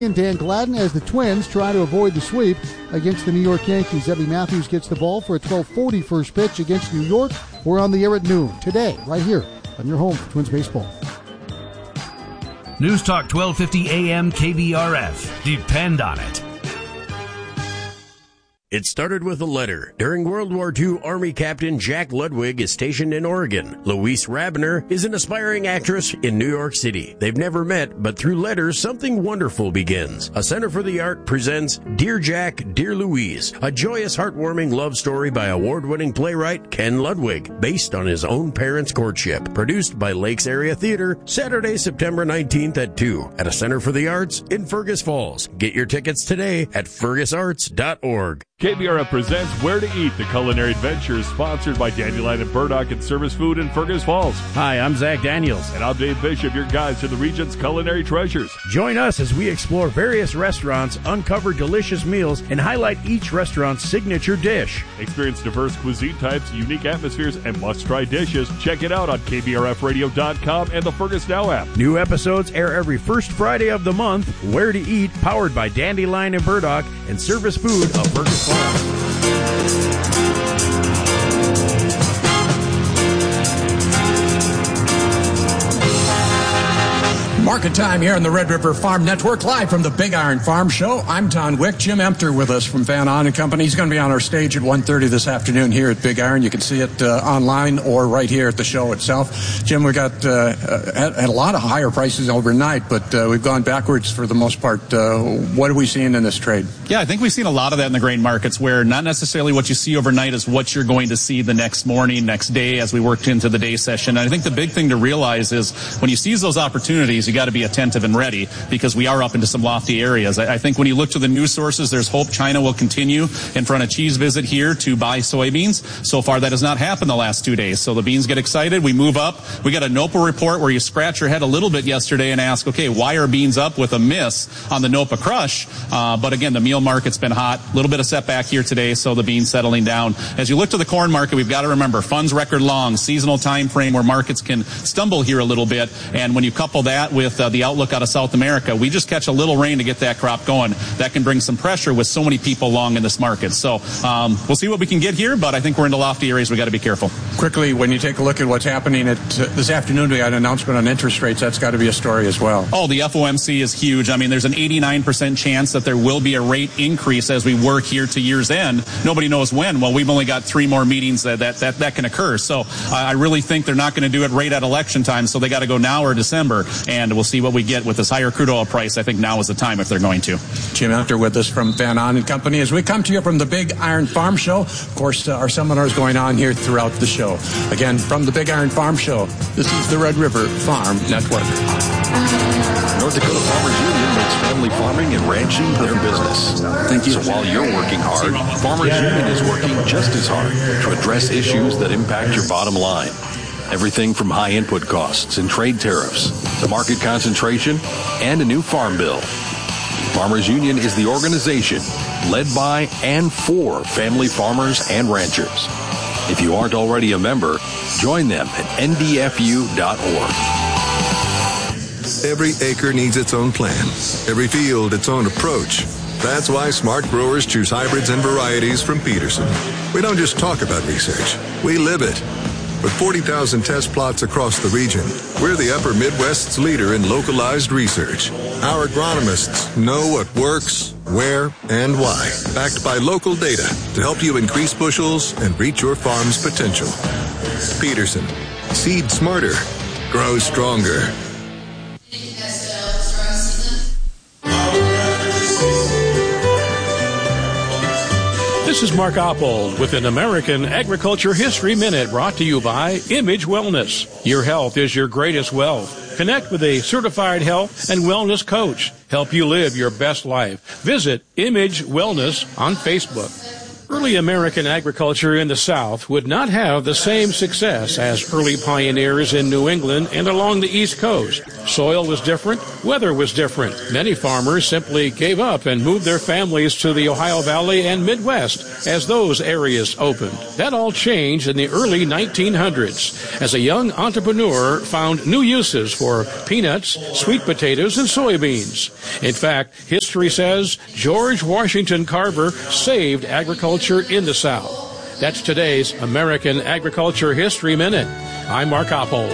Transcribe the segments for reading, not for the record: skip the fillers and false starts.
And Dan Gladden as the Twins try to avoid the sweep against the New York Yankees. Ebby Matthews gets the ball for a 12:40 first pitch against New York. We're on the air at noon today, right here on your home for Twins baseball. News Talk 1250 AM KBRF. Depend on it. It started with a letter. During World War II, Army Captain Jack Ludwig is stationed in Oregon. Louise Rabiner is an aspiring actress in New York City. They've never met, but through letters, something wonderful begins. A Center for the Art presents Dear Jack, Dear Louise, a joyous, heartwarming love story by award-winning playwright Ken Ludwig, based on his own parents' courtship. Produced by Lakes Area Theater, Saturday, September 19th at 2 at a Center for the Arts in Fergus Falls. Get your tickets today at fergusarts.org. KBRF presents Where to Eat, the culinary adventure sponsored by Dandelion and Burdock and Service Food in Fergus Falls. Hi, I'm Zach Daniels. And I'm Dave Bishop, your guides to the region's culinary treasures. Join us as we explore various restaurants, uncover delicious meals, and highlight each restaurant's signature dish. Experience diverse cuisine types, unique atmospheres, and must-try dishes. Check it out on KBRFradio.com and the Fergus Now app. New episodes air every first Friday of the month. Where to Eat, powered by Dandelion and Burdock and Service Food of Fergus Falls. Market time here on the Red River Farm Network, live from the Big Iron Farm Show. I'm Don Wick. Jim Emter with us from Van On & Company. He's going to be on our stage at 1:30 this afternoon here at Big Iron. You can see it online or right here at the show itself. Jim, we got had a lot of higher prices overnight, but we've gone backwards for the most part. What are we seeing in this trade? Yeah, I think we've seen a lot of that in the grain markets, where not necessarily what you see overnight is what you're going to see the next morning, next day, as we worked into the day session. And I think the big thing to realize is when you seize those opportunities, you got to be attentive and ready, because we are up into some lofty areas. I think when you look to the news sources, there's hope China will continue in front of Xi's visit here to buy soybeans. So far, that has not happened the last 2 days. So the beans get excited. We move up. We got a NOPA report where you scratch your head a little bit yesterday and ask, okay, why are beans up with a miss on the NOPA crush? But again, the meal market's been hot. A little bit of setback here today, so the beans settling down. As you look to the corn market, we've got to remember funds record long, seasonal time frame where markets can stumble here a little bit. And when you couple that with the outlook out of South America, we just catch a little rain to get that crop going. That can bring some pressure with so many people long in this market. So we'll see what we can get here, but I think we're into lofty areas. We got to be careful. Quickly, when you take a look at what's happening this afternoon, we got an announcement on interest rates. That's got to be a story as well. Oh, the FOMC is huge. I mean, there's an 89% chance that there will be a rate increase as we work here to year's end. Nobody knows when. Well, we've only got 3 more meetings that can occur. So I really think they're not going to do it right at election time. So they got to go now or December, and we'll see what we get with this higher crude oil price. I think now is the time if they're going to. Jim Emter with us from Van On & Company as we come to you from the Big Iron Farm Show. Of course, our seminars going on here throughout the show. Again, from the Big Iron Farm Show, this is the Red River Farm Network. North Dakota Farmers Union makes family farming and ranching their business. Thank you. So while you're working hard, Farmers Union is working just as hard to address issues that impact your bottom line. Everything from high input costs and trade tariffs to market concentration and a new farm bill. Farmers Union is the organization led by and for family farmers and ranchers. If you aren't already a member, join them at ndfu.org. Every acre needs its own plan. Every field its own approach. That's why smart growers choose hybrids and varieties from Peterson. We don't just talk about research. We live it. With 40,000 test plots across the region, we're the Upper Midwest's leader in localized research. Our agronomists know what works, where, and why, backed by local data to help you increase bushels and reach your farm's potential. Peterson. Seed smarter. Grow stronger. This is Mark Oppold with an American Agriculture History Minute brought to you by Image Wellness. Your health is your greatest wealth. Connect with a certified health and wellness coach. Help you live your best life. Visit Image Wellness on Facebook. Early American agriculture in the South would not have the same success as early pioneers in New England and along the East Coast. Soil was different, weather was different. Many farmers simply gave up and moved their families to the Ohio Valley and Midwest as those areas opened. That all changed in the early 1900s as a young entrepreneur found new uses for peanuts, sweet potatoes, and soybeans. In fact, history says George Washington Carver saved agriculture in the South. That's today's American Agriculture History Minute. I'm Mark Oppold.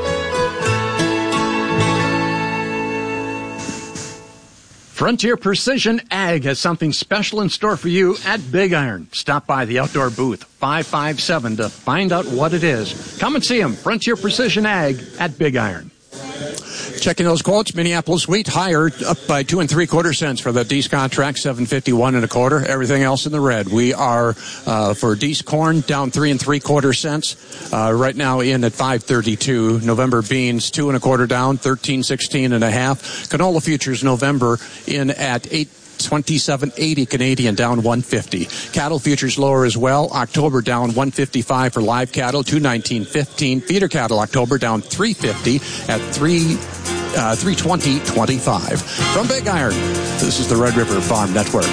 Frontier Precision Ag has something special in store for you at Big Iron. Stop by the outdoor booth 557 to find out what it is. Come and see them, Frontier Precision Ag at Big Iron. Checking those quotes, Minneapolis wheat higher, up by 2 3/4 cents for the Deese contract, 7.51 1/4. Everything else in the red. We are for Deese corn down 3 3/4 cents. Right now in at 5.32. November beans 2 1/4 down, 13.16 1/2. Canola futures November in at 8.2780 Canadian, down 150. Cattle futures lower as well. October down 155 for live cattle, 219.15. Feeder cattle October down 350 at 320.25. From Big Iron, this is the Red River Farm Network.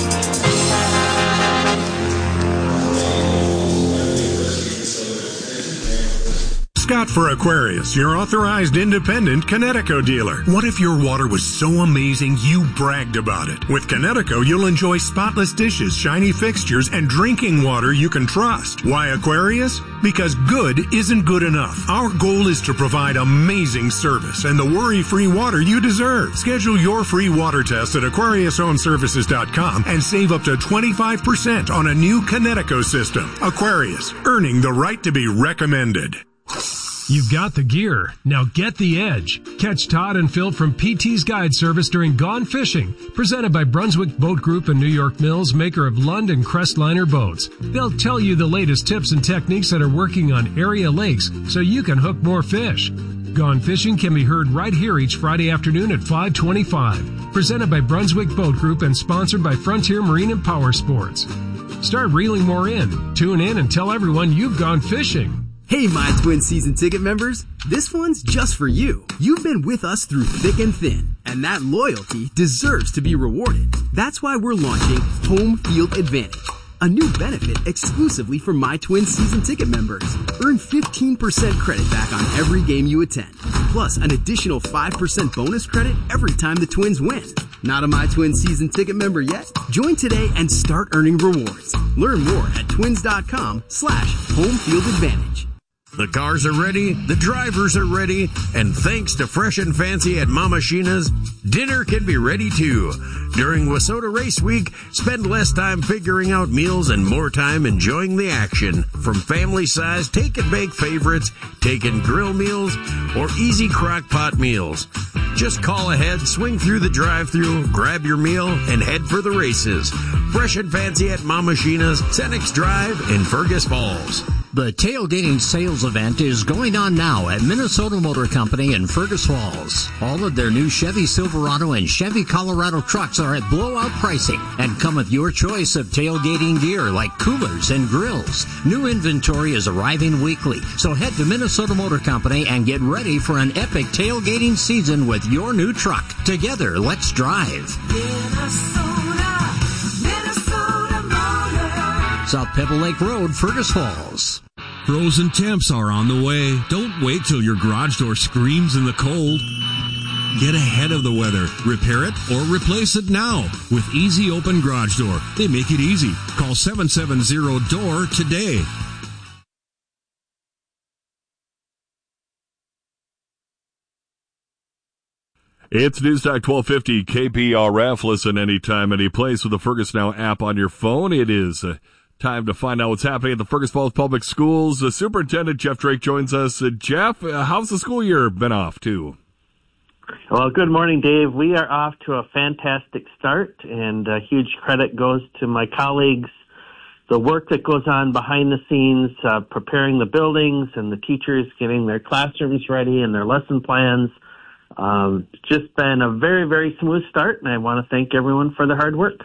Scott for Aquarius, your authorized independent Connecticut dealer. What if your water was so amazing you bragged about it? With Connecticut, you'll enjoy spotless dishes, shiny fixtures, and drinking water you can trust. Why Aquarius? Because good isn't good enough. Our goal is to provide amazing service and the worry-free water you deserve. Schedule your free water test at AquariusHomeservices.com and save up to 25% on a new Connecticut system. Aquarius, earning the right to be recommended. You've got the gear. Now get the edge. Catch Todd and Phil from PT's Guide Service during Gone Fishing, presented by Brunswick Boat Group and New York Mills, maker of Lund and Crestliner boats. They'll tell you the latest tips and techniques that are working on area lakes so you can hook more fish. Gone Fishing can be heard right here each Friday afternoon at 5:25. Presented by Brunswick Boat Group and sponsored by Frontier Marine and Power Sports. Start reeling more in. Tune in and tell everyone you've gone fishing. Hey, My Twin season ticket members, this one's just for you. You've been with us through thick and thin, and that loyalty deserves to be rewarded. That's why we're launching Home Field Advantage, a new benefit exclusively for My Twin season ticket members. Earn 15% credit back on every game you attend, plus an additional 5% bonus credit every time the Twins win. Not a My Twin season ticket member yet? Join today and start earning rewards. Learn more at twins.com/homefieldadvantage. The cars are ready, the drivers are ready, and thanks to Fresh and Fancy at Mama Sheena's, dinner can be ready too. During Wissota Race Week, spend less time figuring out meals and more time enjoying the action. From family-sized take-and-bake favorites, take-and grill meals, or easy crock-pot meals. Just call ahead, swing through the drive-thru, grab your meal, and head for the races. Fresh and Fancy at Mama Sheena's, Senex Drive in Fergus Falls. The tailgating sales event is going on now at Minnesota Motor Company in Fergus Falls. All of their new Chevy Silverado and Chevy Colorado trucks are at blowout pricing and come with your choice of tailgating gear like coolers and grills. New inventory is arriving weekly, so head to Minnesota Motor Company and get ready for an epic tailgating season with your new truck. Together, let's drive. Minnesota Motor. South Pebble Lake Road, Fergus Falls. Frozen temps are on the way. Don't wait till your garage door screams in the cold. Get ahead of the weather. Repair it or replace it now with Easy Open Garage Door. They make it easy. Call 770-DOOR today. It's Newstalk 1250 KPRF. Listen anytime, any place with the Fergus Now app on your phone. It is time to find out what's happening at the Fergus Falls Public Schools. Superintendent Jeff Drake joins us. Jeff, how's the school year been off to? Well, good morning, Dave. We are off to a fantastic start, and huge credit goes to my colleagues. The work that goes on behind the scenes, preparing the buildings and the teachers getting their classrooms ready and their lesson plans. Just been a very, very smooth start, and I want to thank everyone for their hard work.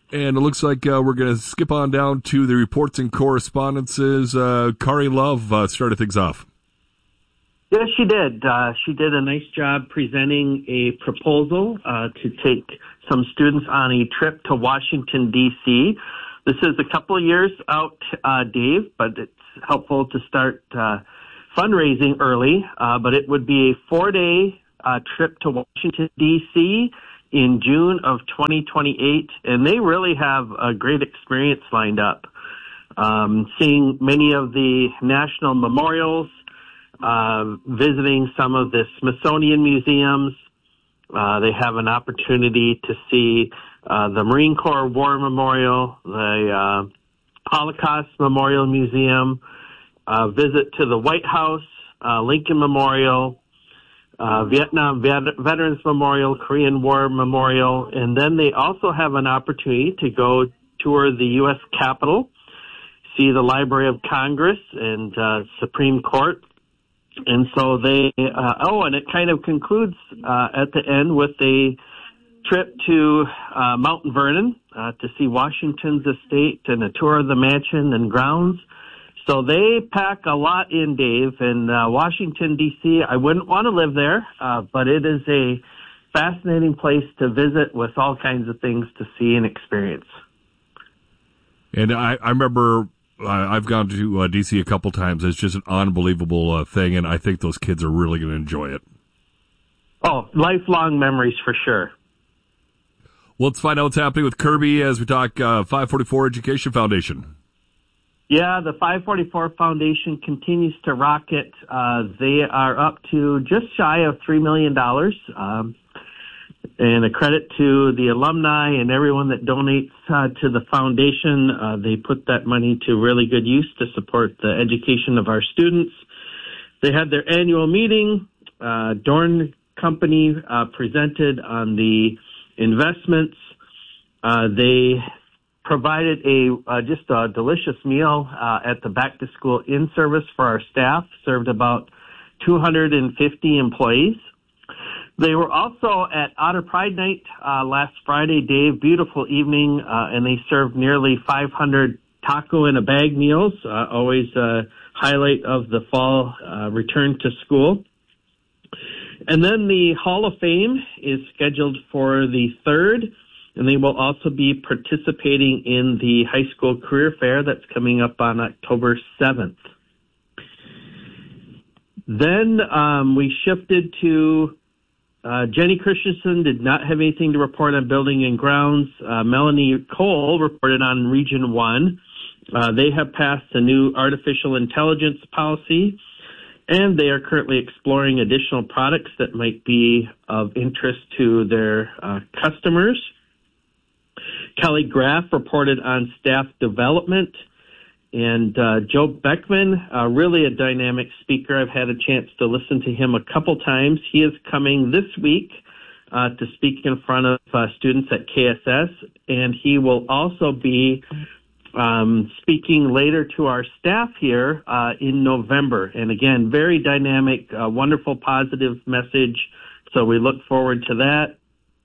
And it looks like we're going to skip on down to the reports and correspondences. Kari Love started things off. Yes, she did. She did a nice job presenting a proposal to take some students on a trip to Washington, D.C. This is a couple of years out, Dave, but it's helpful to start fundraising early. But it would be a 4-day trip to Washington, D.C. in June of 2028, and they really have a great experience lined up. Seeing many of the national memorials, visiting some of the Smithsonian museums. They have an opportunity to see the Marine Corps War Memorial, the Holocaust Memorial Museum, visit to the White House, Lincoln Memorial, Vietnam Veterans Memorial, Korean War Memorial, and then they also have an opportunity to go tour the U.S. Capitol, see the Library of Congress and Supreme Court. And so they, and it kind of concludes at the end with a trip to Mount Vernon to see Washington's estate and a tour of the mansion and grounds. So they pack a lot in, Dave, and Washington, D.C., I wouldn't want to live there, but it is a fascinating place to visit with all kinds of things to see and experience. And I remember I've gone to D.C. a couple times. It's just an unbelievable thing, and I think those kids are really going to enjoy it. Oh, lifelong memories for sure. Well, let's find out what's happening with Kirby as we talk 544 Education Foundation. Yeah, the 544 Foundation continues to rocket. They are up to just shy of $3 million. And a credit to the alumni and everyone that donates to the foundation. They put that money to really good use to support the education of our students. They had their annual meeting. Dorn Company presented on the investments. They provided just a delicious meal at the back to school in-service for our staff, served about 250 employees. They were also at Otter Pride Night last Friday, Dave. Beautiful evening, and they served nearly 500 taco in a bag meals, always a highlight of the fall return to school. And then the Hall of Fame is scheduled for the 3rd, and they will also be participating in the high school career fair that's coming up on October 7th. Then we shifted to Jenny Christensen did not have anything to report on building and grounds. Melanie Cole reported on Region 1. They have passed a new artificial intelligence policy, and they are currently exploring additional products that might be of interest to their customers. Kelly Graff reported on staff development. And Joe Beckman, really a dynamic speaker. I've had a chance to listen to him a couple times. He is coming this week to speak in front of students at KSS, and he will also be speaking later to our staff here in November. And again, very dynamic, wonderful, positive message. So we look forward to that.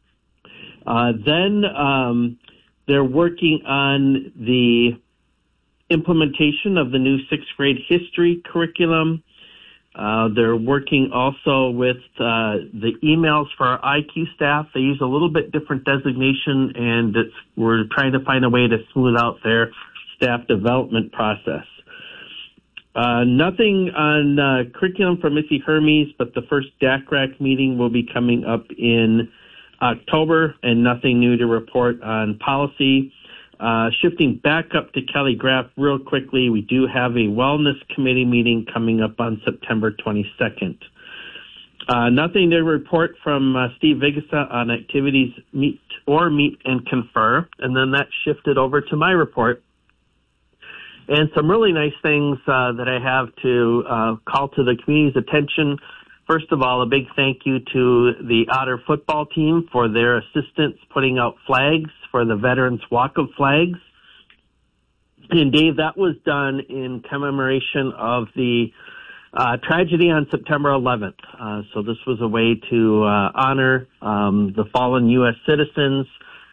Then they're working on the implementation of the new 6th grade history curriculum. They're working also with the emails for our IQ staff. They use a little bit different designation, and we're trying to find a way to smooth out their staff development process. Nothing on curriculum for Missy Hermes, but the first DACRAC meeting will be coming up in October, and nothing new to report on policy. Shifting back up to Kelly Graff real quickly, we do have a wellness committee meeting coming up on September 22nd. Nothing to report from Steve Vigasa on activities meet and confer. And then that shifted over to my report. And some really nice things that I have to call to the community's attention. First of all, a big thank you to the Otter football team for their assistance putting out flags for the Veterans Walk of Flags. And Dave, that was done in commemoration of the tragedy on September 11th. So this was a way to honor the fallen U.S. citizens,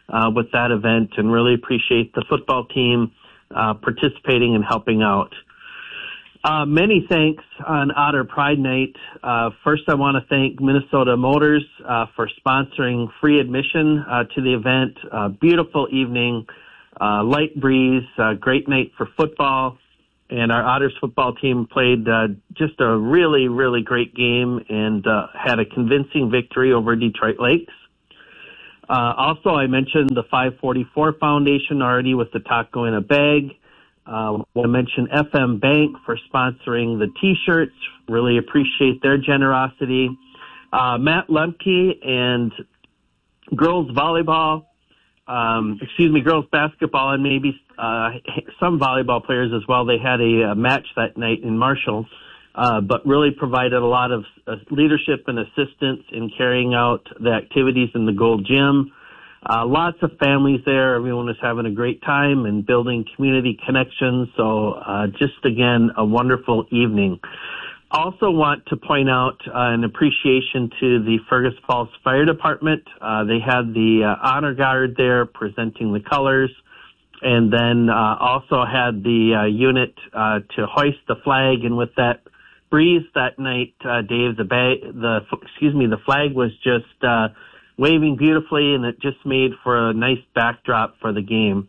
with that event, and really appreciate the football team participating and helping out. Many thanks on Otter Pride Night. First, I want to thank Minnesota Motors for sponsoring free admission to the event. Beautiful evening, light breeze, great night for football, and our Otters football team played just a really, really great game and had a convincing victory over Detroit Lakes. Also, I mentioned the 544 Foundation already with the Taco in a Bag. I want to mention FM Bank for sponsoring the T-shirts. Really appreciate their generosity. Matt Lemke and girls volleyball, girls basketball, and maybe some volleyball players as well. They had a match that night in Marshall, but really provided a lot of leadership and assistance in carrying out the activities in the Gold Gym. Lots of families there. Everyone was having a great time and building community connections. So just, again, a wonderful evening. Also want to point out an appreciation to the Fergus Falls Fire Department. They had the honor guard there presenting the colors, and then also had the unit to hoist the flag. And with that breeze that night, Dave, the flag was just waving beautifully, and it just made for a nice backdrop for the game.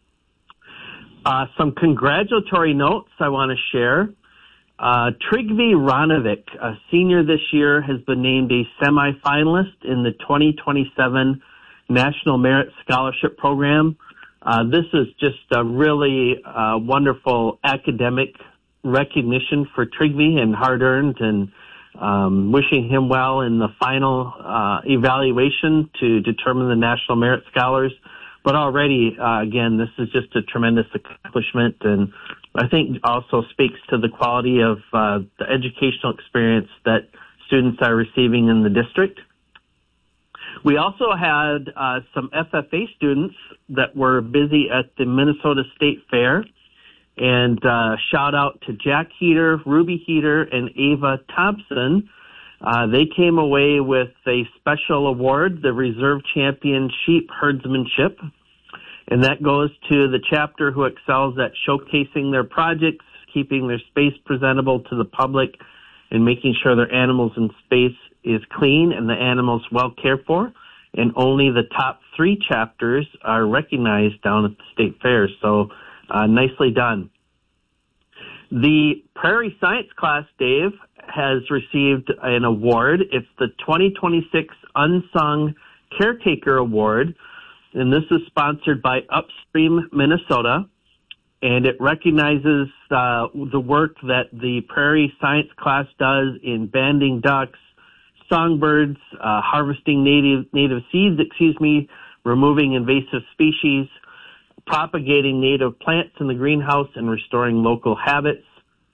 Some congratulatory notes I want to share. Trygve Ranovic, a senior this year, has been named a semifinalist in the 2027 National Merit Scholarship Program. This is just a really wonderful academic recognition for Trygve, and hard-earned, and wishing him well in the final evaluation to determine the National Merit Scholars. But already, again, this is just a tremendous accomplishment, and I think also speaks to the quality of the educational experience that students are receiving in the district. We also had some FFA students that were busy at the Minnesota State Fair. And shout out to Jack Heater, Ruby Heater, and Ava Thompson. They came away with a special award, the Reserve Champion Sheep Herdsmanship. And that goes to the chapter who excels at showcasing their projects, keeping their space presentable to the public, and making sure their animals in space is clean and the animals well cared for. And only the top 3 chapters are recognized down at the State Fair. So nicely done. The Prairie Science class, Dave, has received an award. It's the 2026 Unsung Caretaker Award, and this is sponsored by Upstream Minnesota, and it recognizes the work that the Prairie Science class does in banding ducks, songbirds, harvesting native seeds, removing invasive species, propagating native plants in the greenhouse, and restoring local habitats.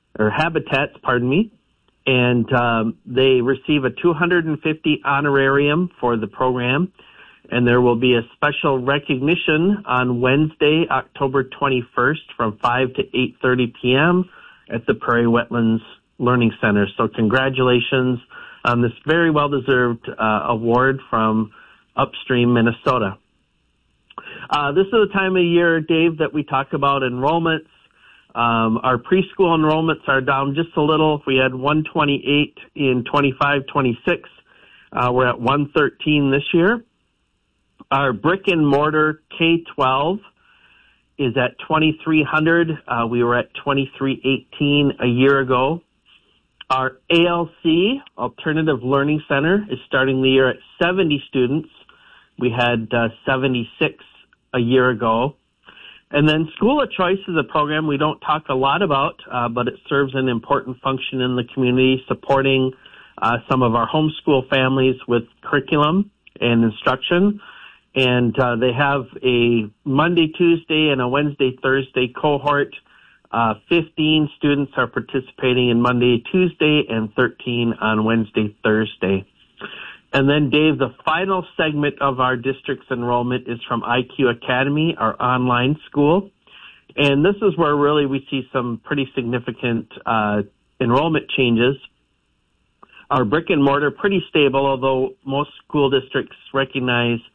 And they receive a $250 honorarium for the program, and there will be a special recognition on Wednesday, October 21st from 5 to 8:30 p.m. at the Prairie Wetlands Learning Center. So congratulations on this very well-deserved award from Upstream Minnesota. This is the time of year, Dave, that we talk about enrollments. Our preschool enrollments are down just a little. We had 128 in 25-26. We're at 113 this year. Our brick and mortar K-12 is at 2,300. We were at 2,318 a year ago. Our ALC, Alternative Learning Center, is starting the year at 70 students. We had 76 a year ago. And then School of Choice is a program we don't talk a lot about, but it serves an important function in the community, supporting some of our homeschool families with curriculum and instruction. And they have a Monday, Tuesday, and a Wednesday, Thursday cohort. 15 students are participating in Monday, Tuesday, and 13 on Wednesday, Thursday. And then, Dave, the final segment of our district's enrollment is from IQ Academy, our online school. And this is where really we see some pretty significant enrollment changes. Our brick and mortar, pretty stable, although most school districts recognize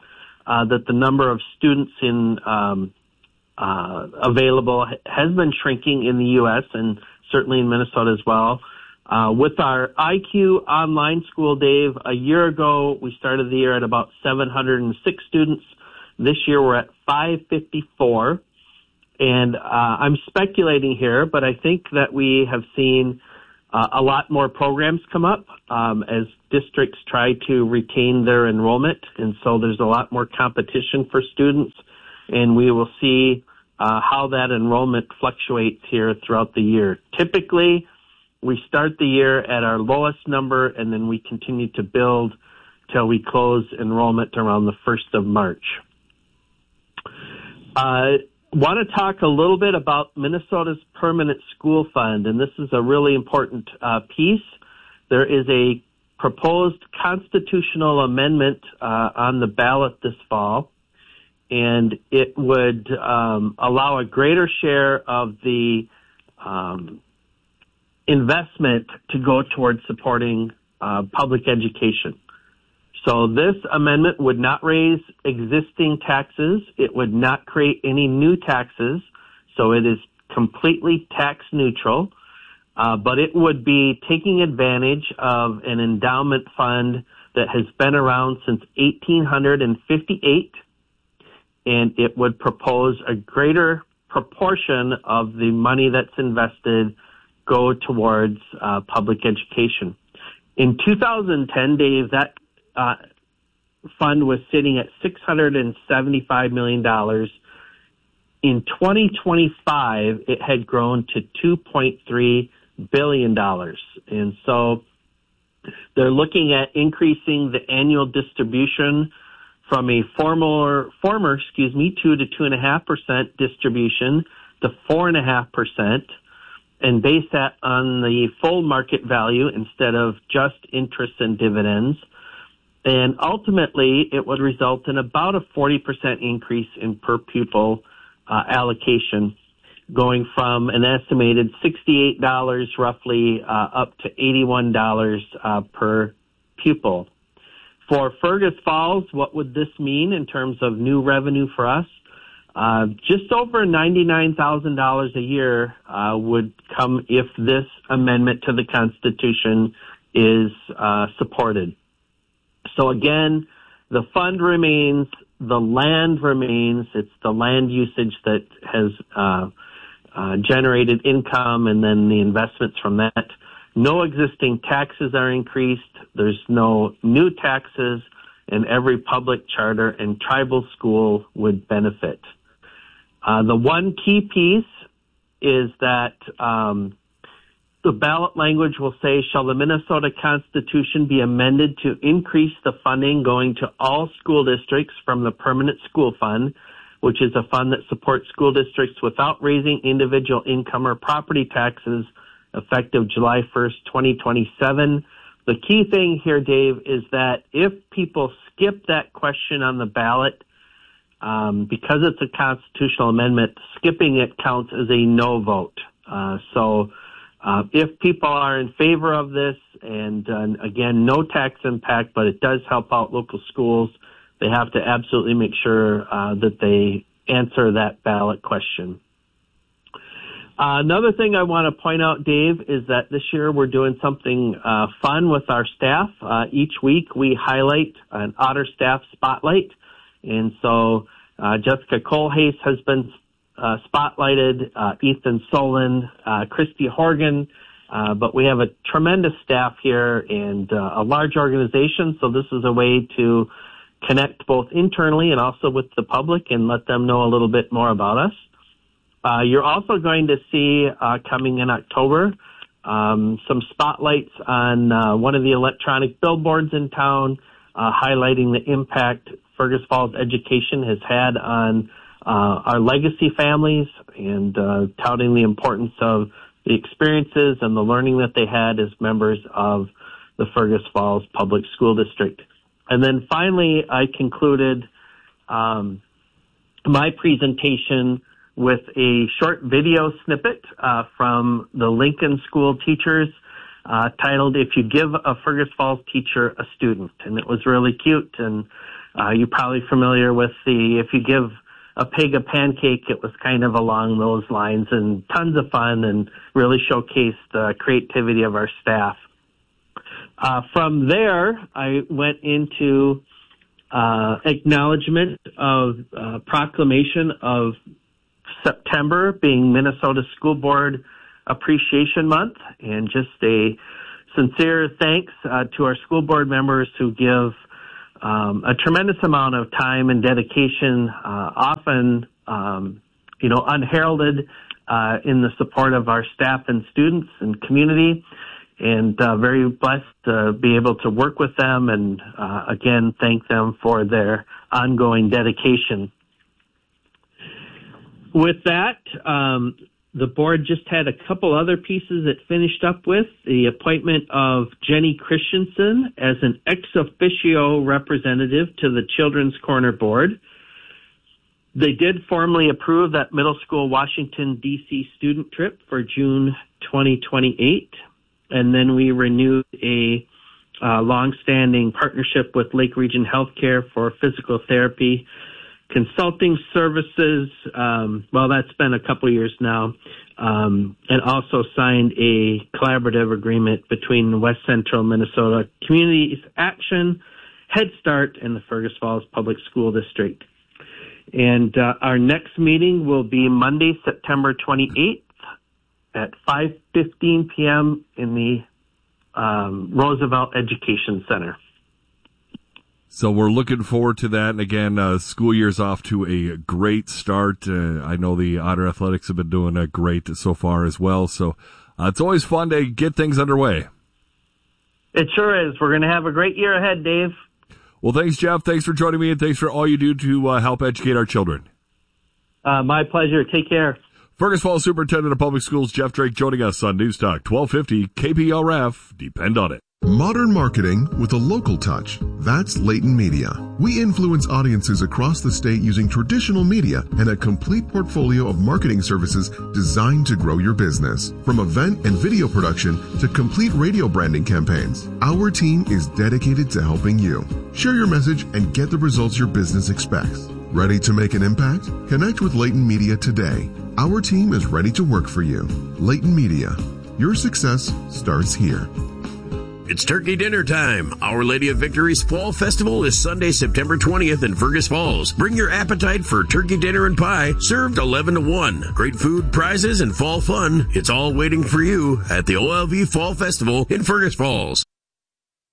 that the number of students in available has been shrinking in the U.S. and certainly in Minnesota as well. With our IQ online school, Dave, a year ago we started the year at about 706 students. This year we're at 554. And I'm speculating here, but I think that we have seen a lot more programs come up as districts try to retain their enrollment. And so there's a lot more competition for students. And we will see how that enrollment fluctuates here throughout the year. Typically, we start the year at our lowest number, and then we continue to build till we close enrollment around the 1st of March. Want to talk a little bit about Minnesota's Permanent School Fund, and this is a really important piece. There is a proposed constitutional amendment on the ballot this fall, and it would allow a greater share of the investment to go towards supporting public education. So this amendment would not raise existing taxes. It would not create any new taxes. So it is completely tax neutral. But it would be taking advantage of an endowment fund that has been around since 1858. And it would propose a greater proportion of the money that's invested go towards public education. In 2010, Dave, that fund was sitting at $675 million. In 2025, it had grown to $2.3 billion. And so they're looking at increasing the annual distribution from a former 2 to 2.5% distribution to 4.5%, and base that on the full market value instead of just interest and dividends. And ultimately, it would result in about a 40% increase in per pupil allocation, going from an estimated $68 roughly up to $81 per pupil. For Fergus Falls, what would this mean in terms of new revenue for us? Just over $99,000 a year would come if this amendment to the Constitution is supported. So again, the fund remains, the land remains. It's the land usage that has generated income, and then the investments from that. No existing taxes are increased. There's no new taxes, and every public charter and tribal school would benefit. The one key piece is that the ballot language will say, shall the Minnesota Constitution be amended to increase the funding going to all school districts from the Permanent School Fund, which is a fund that supports school districts without raising individual income or property taxes effective July 1st, 2027. The key thing here, Dave, is that if people skip that question on the ballot, because it's a constitutional amendment, skipping it counts as a no vote. So if people are in favor of this, and again, no tax impact, but it does help out local schools, they have to absolutely make sure that they answer that ballot question. Another thing I want to point out, Dave, is that this year we're doing something fun with our staff. Each week we highlight an Otter Staff Spotlight. And so Jessica Colhase has been spotlighted, Ethan Solon, Christy Horgan, but we have a tremendous staff here and a large organization, so this is a way to connect both internally and also with the public and let them know a little bit more about us. You're also going to see coming in October some spotlights on one of the electronic billboards in town, highlighting the impact Fergus Falls education has had on our legacy families and touting the importance of the experiences and the learning that they had as members of the Fergus Falls Public School District. And then finally, I concluded my presentation with a short video snippet from the Lincoln School teachers titled, If You Give a Fergus Falls Teacher a Student. And it was really cute, and You're probably familiar with if you give a pig a pancake, it was kind of along those lines, and tons of fun and really showcased the creativity of our staff. From there, I went into acknowledgement of proclamation of September being Minnesota School Board Appreciation Month, and just a sincere thanks to our school board members who give a tremendous amount of time and dedication, often, unheralded in the support of our staff and students and community, and very blessed to be able to work with them and, again, thank them for their ongoing dedication. With that, the board just had a couple other pieces it finished up with. The appointment of Jenny Christensen as an ex officio representative to the Children's Corner Board. They did formally approve that middle school Washington, D.C. student trip for June 2028. And then we renewed a long-standing partnership with Lake Region Healthcare for physical therapy consulting services. That's been a couple years now. And also signed a collaborative agreement between West Central Minnesota Communities Action, Head Start, and the Fergus Falls Public School District. And our next meeting will be Monday, September 28th at 5:15 p.m. in the Roosevelt Education Center. So we're looking forward to that. And again, school year's off to a great start. I know the Otter Athletics have been doing great so far as well. So it's always fun to get things underway. It sure is. We're going to have a great year ahead, Dave. Well, thanks, Jeff. Thanks for joining me, and thanks for all you do to help educate our children. My pleasure. Take care. Fergus Falls Superintendent of Public Schools, Jeff Drake, joining us on News Talk 1250 KPRF. Depend on it. Modern marketing with a local touch. That's Leighton Media. We influence audiences across the state using traditional media and a complete portfolio of marketing services designed to grow your business. From event and video production to complete radio branding campaigns, our team is dedicated to helping you. Share your message and get the results your business expects. Ready to make an impact? Connect with Leighton Media today. Our team is ready to work for you. Leighton Media. Your success starts here. It's turkey dinner time. Our Lady of Victory's Fall Festival is Sunday, September 20th in Fergus Falls. Bring your appetite for turkey dinner and pie, served 11 to 1. Great food, prizes, and fall fun. It's all waiting for you at the OLV Fall Festival in Fergus Falls.